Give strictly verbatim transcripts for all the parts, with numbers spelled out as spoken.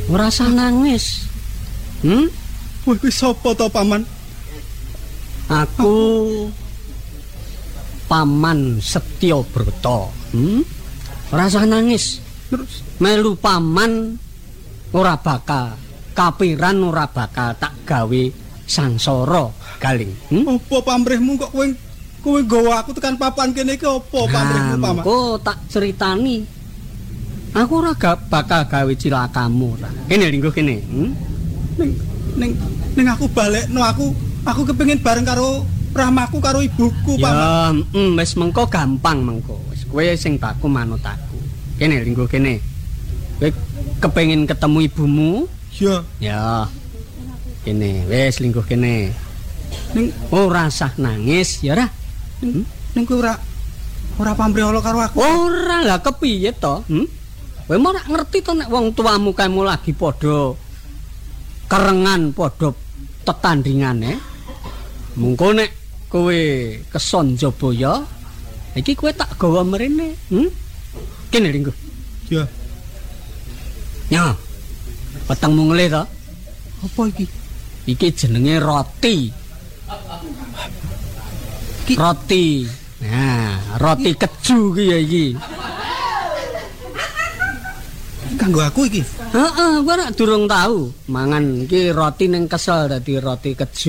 Ora usah nangis. Hmm? Kowe kuwi sapa to, Paman? Aku Paman Setyobrata. Hmm? Ora usah nangis. Terus Melu paman ora bakal kapiran, ora bakal tak gawe sangsara, Galing. Hmm? apa pamrihmu kok kowe kowe nggawa aku tekan papan kene iki apa pamrihmu, Paman? Kok tak ceritani. Aku ora gak bakal gawe cilakamu ora. Kene linggo kene. Hmm? Ning ning ning aku balekno aku aku kepengin bareng karo Rahmaku karo ibuku, Paman. Ya, mm, wis mengko gampang mengko. Wis kowe sing baku manut aku. Kene linggo kene. Kowe kepengin ketemu ibumu? Ya. Ya. Kene, wis linggo kene. Ning Ora usah nangis, ya ora? ning, ning kowe ora ora pamrih karo aku. Ora lah kepiye to? Hmm? Kowe ora ngerti to nek wong tuamu kaemu lagi padha kerengan, padha tetandingane. Mengko nek kowe keson Jabaya, iki kowe tak gawa mrene. Hmm? Kene linggo. Ya. Ya. Petengmu ngelih to? Apa iki? Iki jenenge roti. Ki- Roti. Nah, roti keju ki ya iki. Kanggo aku iki. Heeh, kowe ora durung tahu mangan iki roti ning kesel dadi roti keju.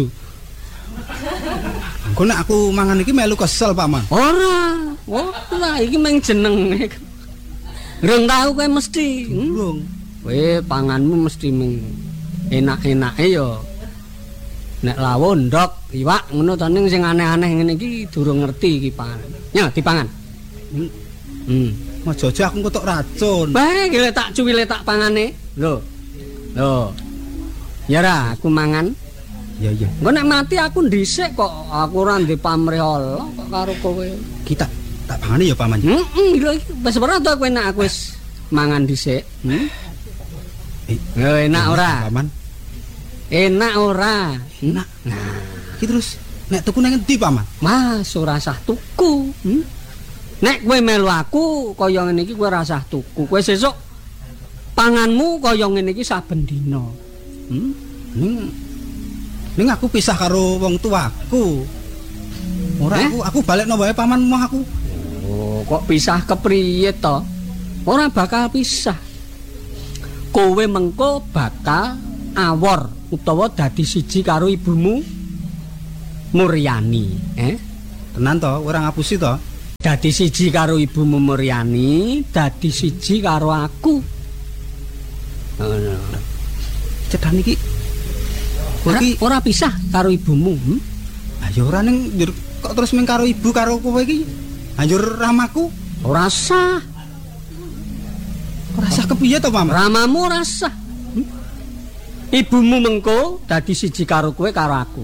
Engko nek aku mangan iki melu kesel, Paman. Ora. Ora, iki meng jenenge. Durung tahu kowe mesti. Hmm? Durung. Kowe panganmu mesti meng enak-enake ya. Nek lawon ndok, iwak ngono to ning sing aneh-aneh ngene iki durung ngerti iki pangan. Ya, dipangan. Hmm. Hmm. Aja-aja aku ketok racun. Bae iki tak cuwile tak pangane. Lho. Lho. Ya ra aku mangan. Ya ya. Engko nek mati aku dhisik kok aku ora ndek pamrih Allah kok karo kowe. Kita tak pangane ya, Paman. Heeh, lho iki wis ora to kowe nek aku wis mangan dhisik. Hmm? Eh, Lho enak ora? Paman. Enak ora? Enak. Nah, Iki terus nek tuku nang endi, Paman? Mas ora usah tuku. Hmm? Nek kowe melu aku kaya ngene iki kowe ora usah tuku. Kowe sesuk panganmu kaya ngene iki saben dina. Hmm? Ning ning aku pisah karo wong tuaku. Ora Eh? aku aku balekno wae, Paman, mau aku. Oh, kok pisah kepriye to? Ora bakal pisah. Kowe mengko bakal awor utawa dadi siji karo ibumu Muryani, eh? Tenan to, ora ngapusi to? Dadi siji karo ibumu Muryani, dadi siji karo aku. Ngono. Cedan iki. Ora, Iki ora pisah karo ibumu. Hmm? ah ya ora ning njur kok terus ming karo ibu karo kowe iki. Anjur Ramaku. Ora sah. Ora sah kepiye to, Paman? Ramamu ora sah. Hmm? Ibumu mengko dadi siji karo kowe karo aku.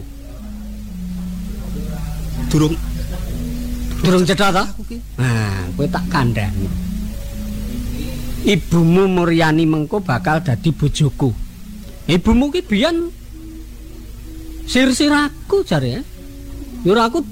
Durung Durung cedhak ta? aku ki. Nah, kowe tak kandhani. Ibumu Muryani mengko bakal dadi bojoku. Ibumu ki biyen sir-siraku jare ya. Yo aku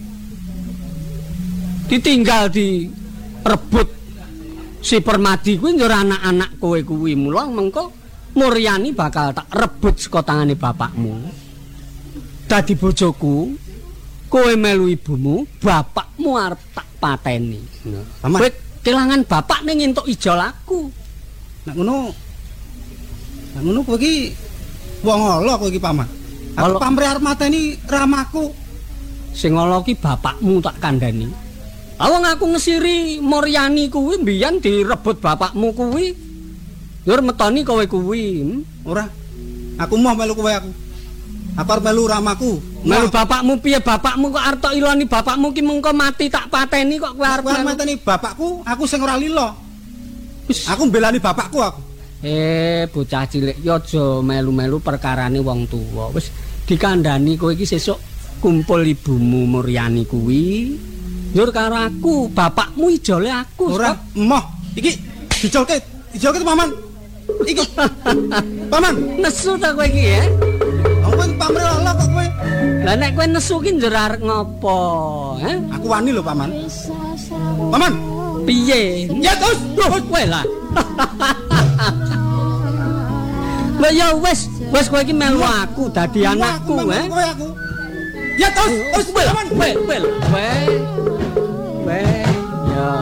ditinggal di rebut si Permadi kuwi yo anak-anak kowe kuwi. Mula mengko Muryani bakal tak rebut saka tangane bapakmu. Dadi bojoku. Kowe melu ibumu, bapakmu arep tak pateni. Paman. Kowe kelangan bapak ning entuk ijol aku. Nek ngono Nek ngono kowe iki wong ala kowe iki, Paman. Aku Ala. pamrih arep mateni Ramaku. Sing ala ki bapakmu tak kandhani. Awang aku ngesiri Muryani kuwi mbiyen direbut bapakmu kuwi. Yo metoni kowe kuwi. Hmm? Ora. Aku mau melu kowe aku. Aku arep melu Ramaku. Melu bapakmu piye bapakmu kok arep tok iloni bapakmu ki mengko mati tak pateni kok kowe arep Aku arep melu. mateni bapakku, aku sing ora lila. Wis. Aku mbelani bapakku aku. Eh bocah cilik yo aja melu-melu perkarane wong tuwa. Wis dikandhani kowe iki sesuk kumpul ibumu Muryani kuwi. Njur karo aku, bapakmu ijole aku. Ora, emoh. Iki dijolke, dijolke Paman. Iki. Paman, Nesu ta kowe iki ya? aku pamrih ala kok kowe. Lah nek kowe nesu ki njur arep ngopo, eh? Aku wani lho, Paman. Paman, Piye? ya terus, Loh, kowe lah. Lah ya wis, wis kowe iki melu aku dadi anakku, eh. Kowe aku. Ya terus, terus paman. Wel, wel. Weh. Weh, ya.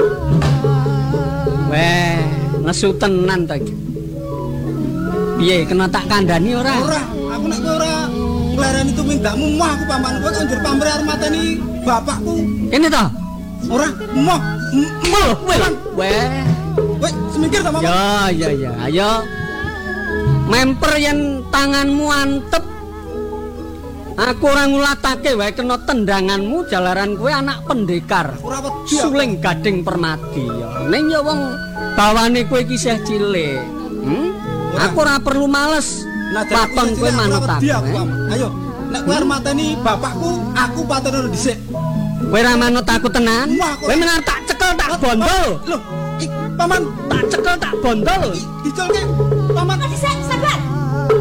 Weh, nesu tenan ta iki. Piye kena tak kandhani ora? Ora, aku nek kowe ora nglarani tumindakmu moh aku paman. Kowe kok njur pamrih arep mateni bapakku. Kene to? Ora, moh. Moh, wel. Weh. Weh, semingkir ta, Paman? Ya, ya, ya. Ayo. Memper yen tanganmu antep. Aku ora ngulatake wae kena tendanganmu jalaran kowe anak pendekar. Ora wedi. Suling Gading Permadi ya. Ning ya wong bawane kowe iki isih cilik. Hmm? Aku ora perlu males. Paton kowe manut aku. Ayo, nek kowe arep mateni bapakku, aku paton dhisik. Kowe ora manut aku tenan? Kowe menawa tak cekel tak bondol. Loh, Paman, tak cekel tak bondol. Diculke